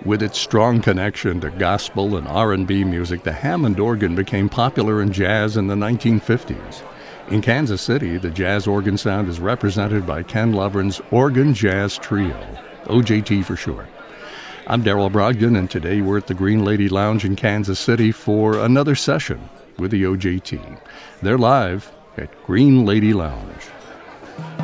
With its strong connection to gospel and R&B music, the Hammond organ became popular in jazz in the 1950s. In Kansas City, the jazz organ sound is represented by Ken Lovren's Organ Jazz Trio, OJT for short. I'm Darrell Brogdon, and today we're at the Green Lady Lounge in Kansas City for another session with the OJT. They're live at Green Lady Lounge.